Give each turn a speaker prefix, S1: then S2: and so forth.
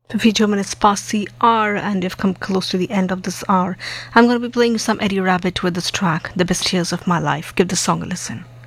S1: 52 minutes past the hour, and we've come close to the end of this hour. I'm going to be playing some Eddie Rabbit with this track, The Best Years of My Life. Give this song a listen.